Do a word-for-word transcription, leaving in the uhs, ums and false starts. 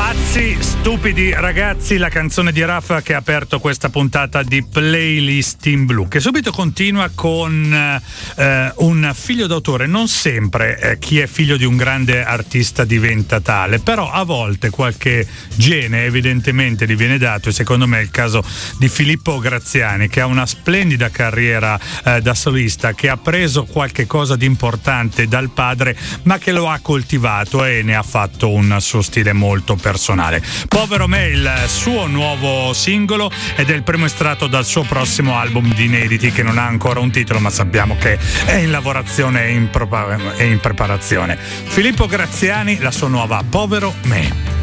Pazzi, stupidi ragazzi, la canzone di Raf che ha aperto questa puntata di Playlist in Blu, che subito continua con eh, un figlio d'autore. Non sempre eh, chi è figlio di un grande artista diventa tale, però a volte qualche gene evidentemente gli viene dato, e secondo me è il caso di Filippo Graziani, che ha una splendida carriera eh, da solista, che ha preso qualche cosa di importante dal padre, ma che lo ha coltivato e ne ha fatto un suo stile molto personale. Povero me, il suo nuovo singolo, ed è il primo estratto dal suo prossimo album di inediti, che non ha ancora un titolo, ma sappiamo che è in lavorazione e in, pro- in preparazione. Filippo Graziani, la sua nuova Povero me.